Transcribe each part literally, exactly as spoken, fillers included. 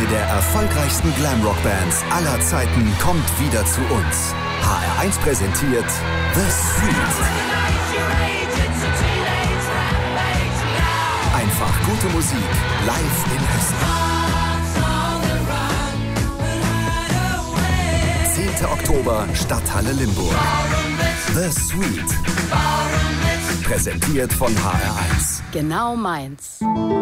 Eine der erfolgreichsten Glamrock-Bands aller Zeiten kommt wieder zu uns. H R eins präsentiert The Street. Einfach gute Musik, live in Hessen. zehnter Oktober, Stadthalle Limburg. The Street. Präsentiert von H R eins. Genau meins.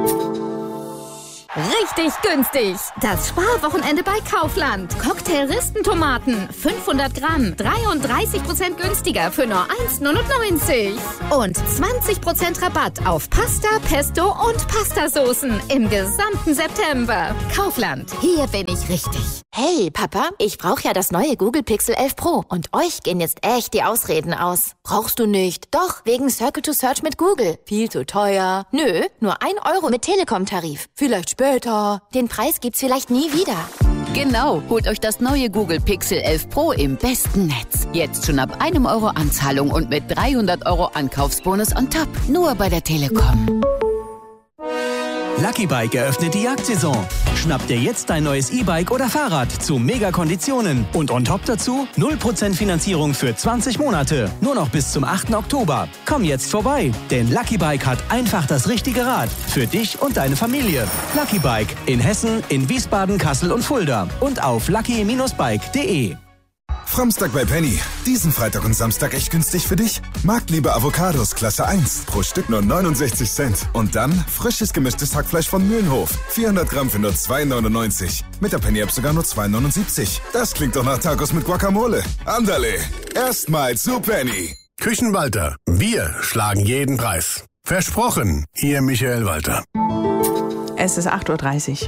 Richtig günstig. Das Sparwochenende bei Kaufland. Cocktail-Ristentomaten, fünfhundert Gramm, dreiunddreißig Prozent günstiger für nur eins neunundneunzig. Und zwanzig Prozent Rabatt auf Pasta, Pesto und Pastasoßen im gesamten September. Kaufland, hier bin ich richtig. Hey, Papa, ich brauche ja das neue Google Pixel elf Pro. Und euch gehen jetzt echt die Ausreden aus. Brauchst du nicht? Doch, wegen Circle to Search mit Google. Viel zu teuer. Nö, nur ein Euro mit Telekom-Tarif. Vielleicht später. Den Preis gibt's vielleicht nie wieder. Genau, holt euch das neue Google Pixel elf Pro im besten Netz. Jetzt schon ab einem Euro Anzahlung und mit dreihundert Euro Ankaufsbonus on top. Nur bei der Telekom. Lucky Bike eröffnet die Jagdsaison. Schnapp dir jetzt dein neues E-Bike oder Fahrrad zu Mega-Konditionen. Und on top dazu null Prozent Finanzierung für zwanzig Monate. Nur noch bis zum achten Oktober. Komm jetzt vorbei, denn Lucky Bike hat einfach das richtige Rad. Für dich und deine Familie. Lucky Bike in Hessen, in Wiesbaden, Kassel und Fulda. Und auf lucky Bindestrich bike punkt de. Framstag bei Penny. Diesen Freitag und Samstag echt günstig für dich? Marktliebe Avocados Klasse eins. Pro Stück nur neunundsechzig Cent. Und dann frisches gemischtes Hackfleisch von Mühlenhof. vierhundert Gramm für nur zwei neunundneunzig. Mit der Penny-App sogar nur zwei neunundsiebzig. Das klingt doch nach Tacos mit Guacamole. Andale. Erstmal zu Penny. Küchenwalter. Wir schlagen jeden Preis. Versprochen. Ihr Michael Walter. Es ist acht Uhr dreißig.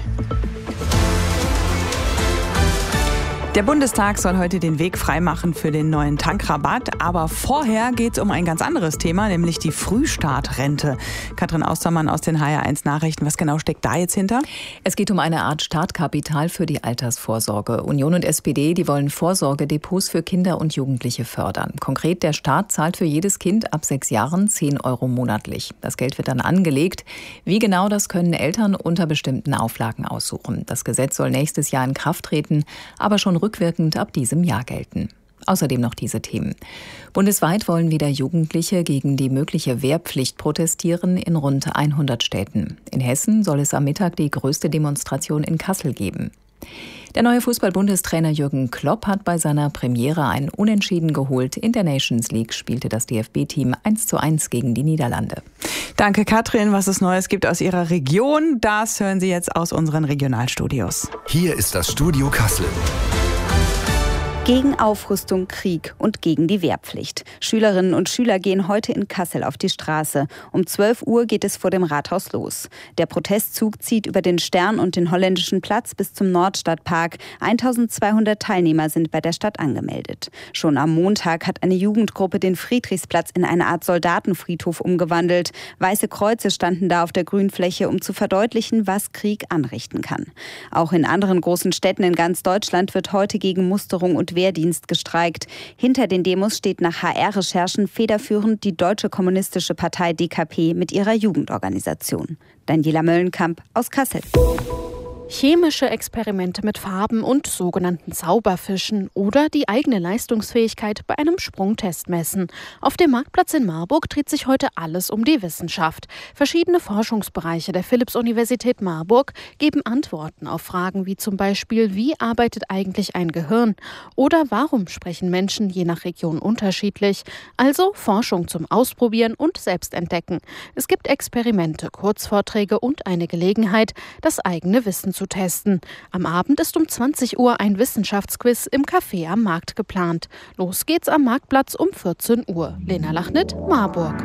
Der Bundestag soll heute den Weg freimachen für den neuen Tankrabatt. Aber vorher geht es um ein ganz anderes Thema, nämlich die Frühstartrente. Katrin Austermann aus den H R eins Nachrichten. Was genau steckt da jetzt hinter? Es geht um eine Art Startkapital für die Altersvorsorge. Union und S P D, die wollen Vorsorgedepots für Kinder und Jugendliche fördern. Konkret, der Staat zahlt für jedes Kind ab sechs Jahren zehn Euro monatlich. Das Geld wird dann angelegt. Wie genau, das können Eltern unter bestimmten Auflagen aussuchen. Das Gesetz soll nächstes Jahr in Kraft treten, aber schon rückwirkend ab diesem Jahr gelten. Außerdem noch diese Themen. Bundesweit wollen wieder Jugendliche gegen die mögliche Wehrpflicht protestieren in rund hundert Städten. In Hessen soll es am Mittag die größte Demonstration in Kassel geben. Der neue Fußball-Bundestrainer Jürgen Klopp hat bei seiner Premiere ein Unentschieden geholt. In der Nations League spielte das D F B-Team eins zu eins gegen die Niederlande. Danke, Katrin. Was es Neues gibt aus Ihrer Region, das hören Sie jetzt aus unseren Regionalstudios. Hier ist das Studio Kassel. Gegen Aufrüstung, Krieg und gegen die Wehrpflicht. Schülerinnen und Schüler gehen heute in Kassel auf die Straße. Um zwölf Uhr geht es vor dem Rathaus los. Der Protestzug zieht über den Stern und den Holländischen Platz bis zum Nordstadtpark. eintausendzweihundert Teilnehmer sind bei der Stadt angemeldet. Schon am Montag hat eine Jugendgruppe den Friedrichsplatz in eine Art Soldatenfriedhof umgewandelt. Weiße Kreuze standen da auf der Grünfläche, um zu verdeutlichen, was Krieg anrichten kann. Auch in anderen großen Städten in ganz Deutschland wird heute gegen Musterung und Wehrdienst gestreikt. Hinter den Demos steht nach H R-Recherchen federführend die Deutsche Kommunistische Partei D K P mit ihrer Jugendorganisation. Daniela Möllenkamp aus Kassel. Chemische Experimente mit Farben und sogenannten Zauberfischen oder die eigene Leistungsfähigkeit bei einem Sprungtest messen. Auf dem Marktplatz in Marburg dreht sich heute alles um die Wissenschaft. Verschiedene Forschungsbereiche der Philipps-Universität Marburg geben Antworten auf Fragen wie zum Beispiel, wie arbeitet eigentlich ein Gehirn? Oder warum sprechen Menschen je nach Region unterschiedlich? Also Forschung zum Ausprobieren und Selbstentdecken. Es gibt Experimente, Kurzvorträge und eine Gelegenheit, das eigene Wissen zu testen. Am Abend ist um zwanzig Uhr ein Wissenschaftsquiz im Café am Markt geplant. Los geht's am Marktplatz um vierzehn Uhr. Lena Lachnit, Marburg.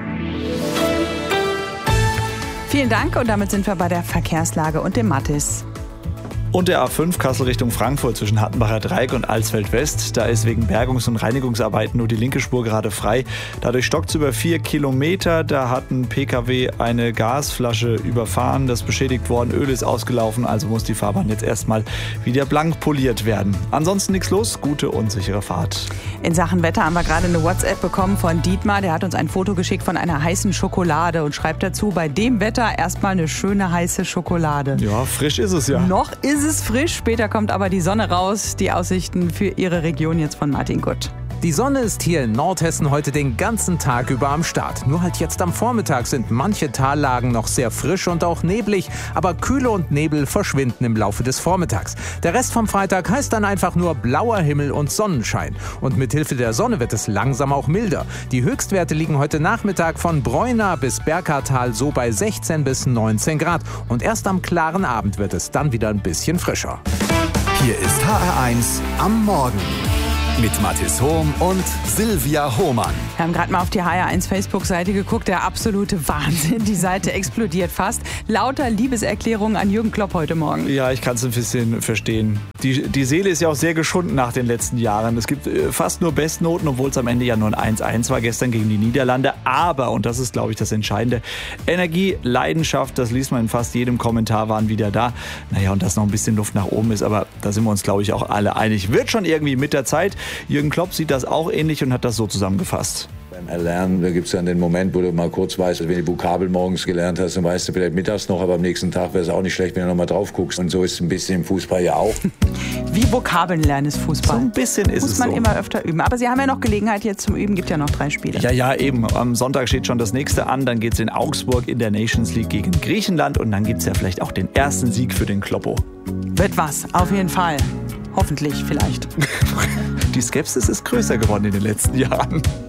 Vielen Dank und damit sind wir bei der Verkehrslage und dem Mathis. Und der A fünf Kassel Richtung Frankfurt zwischen Hattenbacher Dreieck und Alsfeld West. Da ist wegen Bergungs- und Reinigungsarbeiten nur die linke Spur gerade frei. Dadurch stockt es über vier Kilometer. Da hat ein P K W eine Gasflasche überfahren. Das ist beschädigt worden. Öl ist ausgelaufen. Also muss die Fahrbahn jetzt erstmal wieder blank poliert werden. Ansonsten nichts los. Gute und sichere Fahrt. In Sachen Wetter haben wir gerade eine WhatsApp bekommen von Dietmar. Der hat uns ein Foto geschickt von einer heißen Schokolade und schreibt dazu, bei dem Wetter erstmal eine schöne heiße Schokolade. Ja, frisch ist es ja. Noch ist ist es frisch, später kommt aber die Sonne raus. Die Aussichten für Ihre Region jetzt von Martin Gutt. Die Sonne ist hier in Nordhessen heute den ganzen Tag über am Start. Nur halt jetzt am Vormittag sind manche Tallagen noch sehr frisch und auch neblig, aber Kühle und Nebel verschwinden im Laufe des Vormittags. Der Rest vom Freitag heißt dann einfach nur blauer Himmel und Sonnenschein. Und mit Hilfe der Sonne wird es langsam auch milder. Die Höchstwerte liegen heute Nachmittag von Breuna bis Berkartal so bei sechzehn bis neunzehn Grad. Und erst am klaren Abend wird es dann wieder ein bisschen frischer. Hier ist H R eins am Morgen. Mit Mathis Hohm und Silvia Hohmann. Wir haben gerade mal auf die H R eins Facebook-Seite geguckt. Der absolute Wahnsinn. Die Seite explodiert fast. Lauter Liebeserklärungen an Jürgen Klopp heute Morgen. Ja, ich kann es ein bisschen verstehen. Die, die Seele ist ja auch sehr geschunden nach den letzten Jahren. Es gibt äh, fast nur Bestnoten, obwohl es am Ende ja nur ein eins eins war gestern gegen die Niederlande. Aber, und das ist, glaube ich, das Entscheidende, Energie, Leidenschaft, das liest man in fast jedem Kommentar, waren wieder da. Naja, und dass noch ein bisschen Luft nach oben ist, aber da sind wir uns, glaube ich, auch alle einig. Wird schon irgendwie mit der Zeit. Jürgen Klopp sieht das auch ähnlich und hat das so zusammengefasst. Beim Erlernen, da gibt es dann den Moment, wo du mal kurz weißt, wenn du die Vokabel morgens gelernt hast, dann weißt du vielleicht mittags noch, aber am nächsten Tag wäre es auch nicht schlecht, wenn du noch mal drauf guckst. Und so ist es ein bisschen im Fußball ja auch. Wie Vokabeln lernen ist Fußball. So ein bisschen ist Muss es man so. immer öfter üben. Aber Sie haben ja noch Gelegenheit jetzt zum Üben, gibt ja noch drei Spiele. Ja, ja, eben. Am Sonntag steht schon das nächste an. Dann geht es in Augsburg in der Nations League gegen Griechenland. Und dann gibt es ja vielleicht auch den ersten Sieg für den Kloppo. Wird was, auf jeden Fall. Hoffentlich, vielleicht. Die Skepsis ist größer geworden in den letzten Jahren.